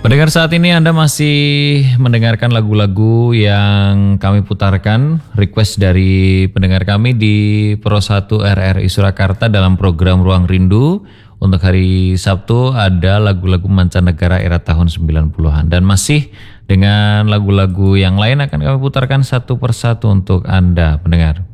Pendengar, saat ini Anda masih mendengarkan lagu-lagu yang kami putarkan, request dari pendengar kami di Pro 1 RRI Surakarta dalam program Ruang Rindu. Untuk hari Sabtu ada lagu-lagu mancanegara era tahun 90-an. Dan masih dengan lagu-lagu yang lain akan kami putarkan satu persatu untuk Anda pendengar.